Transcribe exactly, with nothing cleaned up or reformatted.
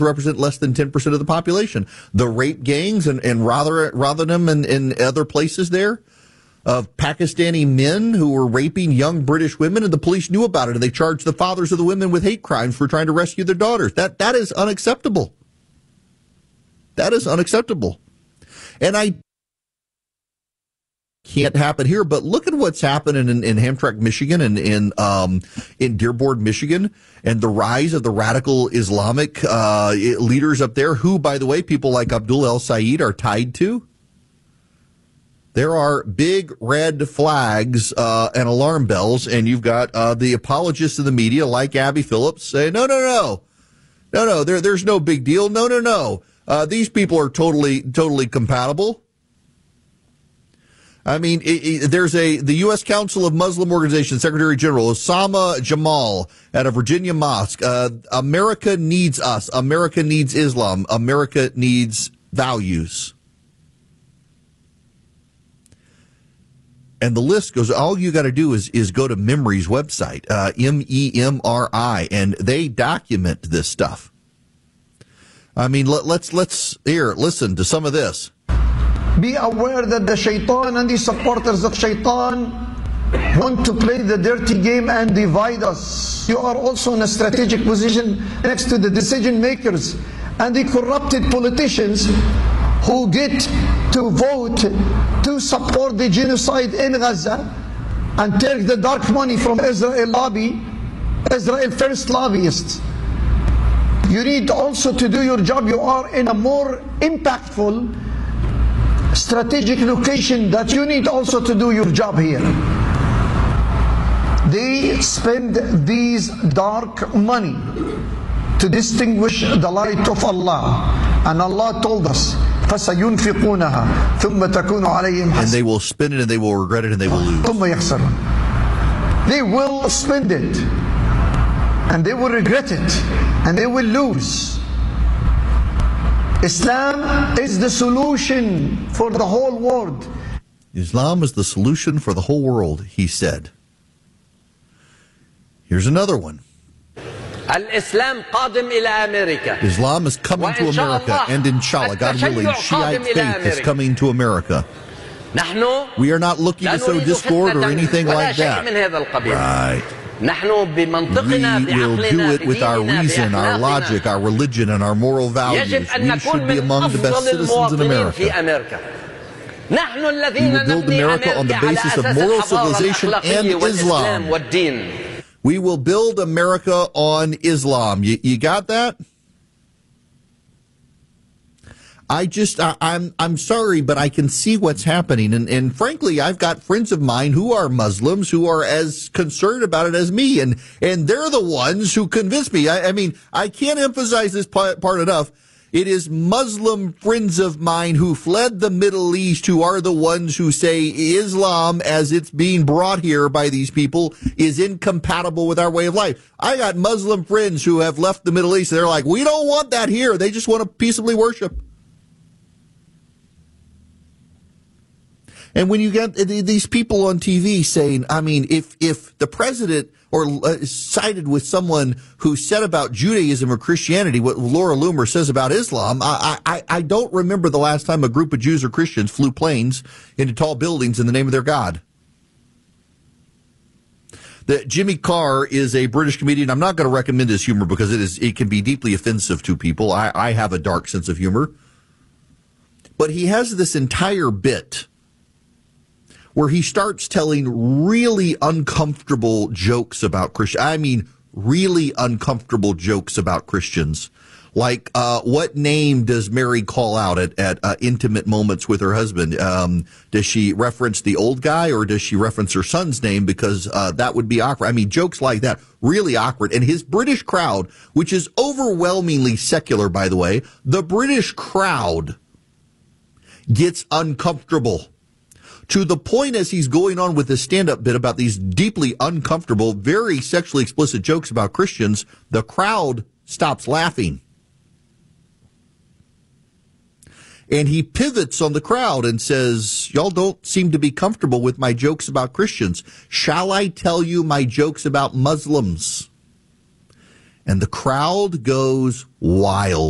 represent less than ten percent of the population. The rape gangs and, and Rotherham and, and other places there of Pakistani men who were raping young British women, and the police knew about it, and they charged the fathers of the women with hate crimes for trying to rescue their daughters. That That is unacceptable. That is unacceptable. And I can't happen here, but look at what's happening in, in Hamtramck, Michigan, and in um, in Dearborn, Michigan, and the rise of the radical Islamic uh, leaders up there, who, by the way, people like Abdul El Sayed are tied to. There are big red flags uh, and alarm bells, and you've got uh, the apologists of the media, like Abby Phillips, say, no, no, no, no, no, there, there's no big deal. No, no, no. Uh, these people are totally, totally compatible. I mean, it, it, there's a the U S Council of Muslim Organizations Secretary General Osama Jamal at a Virginia mosque. Uh, America needs us. America needs Islam. America needs values. And the list goes. All you got to do is is go to MEMRI's website, uh, M E M R I, and they document this stuff. I mean, let, let's let's here listen to some of this. Be aware that the shaitan and the supporters of shaitan want to play the dirty game and divide us. You are also in a strategic position next to the decision makers and the corrupted politicians who get to vote to support the genocide in Gaza and take the dark money from Israel lobby, Israel first lobbyists. You need also to do your job. You are in a more impactful strategic location that you need also to do your job here. They spend these dark money to distinguish the light of Allah, and Allah told us فَسَيُنْفِقُونَهَا ثُمَّ تَكُونُ عَلَيْهِمْ حَسْرَةٌ. And they will spend it and they will regret it and they will lose. ثُمَّ يَخْسَرُونَ. They will spend it and they will regret it and they will lose. Islam is the solution for the whole world. Islam is the solution for the whole world, he said. Here's another one. Islam is coming to America, and inshallah, God willing, Shiite faith is coming to America. We are not looking to sow discord or anything like that. Right. We will do it with our reason, our logic, our religion, and our moral values. We should be among the best citizens in America. We will build America on the basis of moral civilization and Islam. We will build America on Islam. You, you got that? I just, I, I'm, I'm sorry, but I can see what's happening. And, and frankly, I've got friends of mine who are Muslims who are as concerned about it as me. And, and they're the ones who convince me. I, I mean, I can't emphasize this part, part enough. It is Muslim friends of mine who fled the Middle East who are the ones who say Islam, as it's being brought here by these people, is incompatible with our way of life. I got Muslim friends who have left the Middle East. They're like, we don't want that here. They just want to peaceably worship. And when you get these people on T V saying, I mean, if if the president or uh, sided with someone who said about Judaism or Christianity what Laura Loomer says about Islam, I, I, I don't remember the last time a group of Jews or Christians flew planes into tall buildings in the name of their God. The, Jimmy Carr is a British comedian. I'm not going to recommend his humor because it is it can be deeply offensive to people. I, I have a dark sense of humor. But he has this entire bit where he starts telling really uncomfortable jokes about Christians. I mean, really uncomfortable jokes about Christians. Like, uh, what name does Mary call out at, at uh, intimate moments with her husband? Um, does she reference the old guy or does she reference her son's name? Because uh, that would be awkward. I mean, jokes like that, really awkward. And his British crowd, which is overwhelmingly secular, by the way, the British crowd gets uncomfortable. To the point as he's going on with his stand-up bit about these deeply uncomfortable, very sexually explicit jokes about Christians, the crowd stops laughing. And he pivots on the crowd and says, y'all don't seem to be comfortable with my jokes about Christians. Shall I tell you my jokes about Muslims? And the crowd goes wild.